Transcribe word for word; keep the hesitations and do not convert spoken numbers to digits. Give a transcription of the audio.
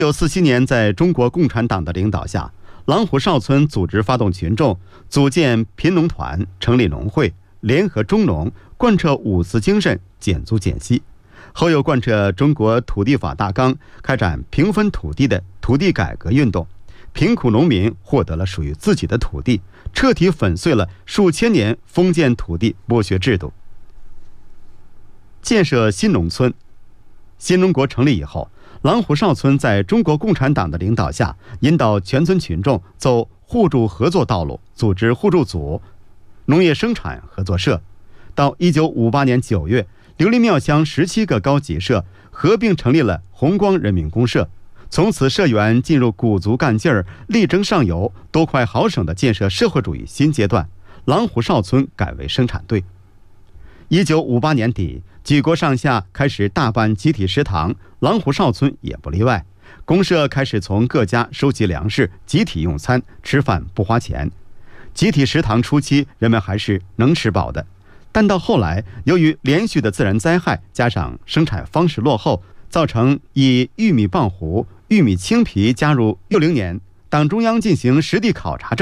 一九四七年，在中国共产党的领导下，狼虎哨村组织发动群众，组建贫农团，成立农会，联合中农，贯彻五四精神，减租减息。后又贯彻中国土地法大纲，开展平分土地的土地改革运动，贫苦农民获得了属于自己的土地，彻底粉碎了数千年封建土地剥削制度。建设新农村。新中国成立以后，狼虎哨村在中国共产党的领导下，引导全村群众走互助合作道路，组织互助组、农业生产合作社。到一九五八年九月，刘林庙乡十七个高级社合并成立了红光人民公社，从此社员进入鼓足干劲儿、力争上游、多快好省的建设社会主义新阶段。狼虎哨村改为生产队。一九五八年底，举国上下开始大办集体食堂，狼虎哨村也不例外。公社开始从各家收集粮食，集体用餐，吃饭不花钱。集体食堂初期，人们还是能吃饱的，但到后来，由于连续的自然灾害，加上生产方式落后，造成以玉米棒糊、玉米青皮加入。六零年，党中央进行实地考察政